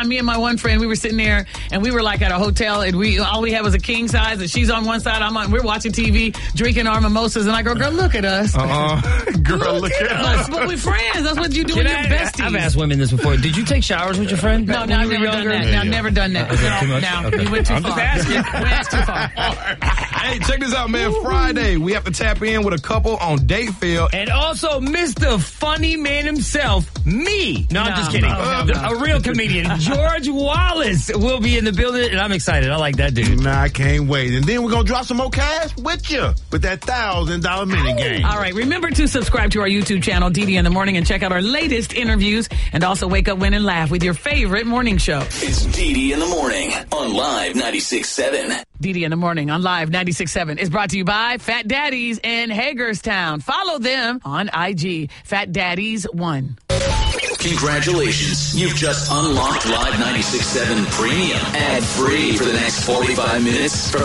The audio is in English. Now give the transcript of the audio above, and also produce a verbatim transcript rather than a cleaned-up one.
time, me and my one friend, we were sitting there, and we were like at a hotel, and we all we had was a king size, and she's on one side, I'm on. We're watching T V, drinking our mimosas, and I go, girl, look at us. Uh-uh. Girl, look, look at, at us. us. But we're friends. That's what you do with your besties. I've asked women this before. Did you take showers with your friend? No, no, I've never done that. No, I've never done that. No, no, Okay. you went too I'm far. just asking. Went too far. Hey, check this out, man. Friday, we have to tap in with a couple on Datefield. And also, Mister Funny Man himself, me. No, I'm No, just kidding. no, The- no. A real comedian, George Wallace, will be in the building, and I'm excited. I like that dude. Nah, I can't wait. And then we're going to drop some more cash with you with that one thousand dollars mini game. All right, remember to subscribe to our YouTube channel, D D in the Morning, and check out our latest interviews, and also wake up, win, and laugh with your favorite morning show. It's D D in the Morning on Live ninety-six point seven. D D in the Morning on Live ninety-six point seven is brought to you by Fat Daddies in Hagerstown. Follow them on I G, Fat Daddies one. Congratulations. You've just unlocked Live ninety-six point seven Premium ad-free for the next forty-five minutes.